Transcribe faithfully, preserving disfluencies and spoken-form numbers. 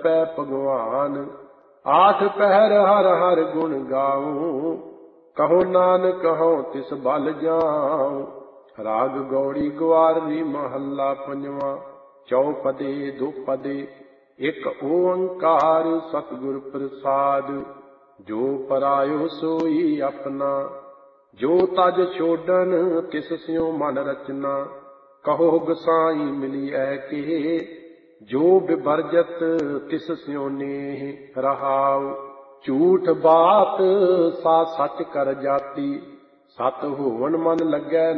ਜਪੈ ਭਗਵਾਨ। ਆਠ ਪਹਿਰ ਹਰ ਹਰ ਗੁਣ ਗਾऊं, ਕਹੋ ਨਾਨਕ ਕਹੋ ਤਿਸ ਬਲ ਜਾऊं। ਰਾਗ ਗੌੜੀ ਗਵਾਰਨੀ ਮਹੱਲਾ ਪੰਜਵਾਂ। ਚੌਪਦੇ ਦੁਪਦੇ ਇੱਕ ਓੰਕਾਰ, ਸਤਿਗੁਰ ਪ੍ਰਸਾਦ। ਜੋ ਪਰਾਇਓ ਸੋਈ ਆਪਣਾ, ਜੋ ਤਜ ਛੋਡਨ ਤਿਸ ਸਿਉ ਮਨ ਰਚਨਾ। ਕਹੋ ਗਸਾਈ ਮਿਲੀਐ ਕੇ, ਜੋ ਬਿਵਰਜਤ ਤਿਸ ਸਿਉ ਨੇਹ ਰਹਾਉ। ਝੂਠ ਬਾਤ ਸਾ ਸੱਚ ਕਰ ਜਾਤੀ, ਸਤ ਹੋਵਨ ਮਨ ਲੱਗੈ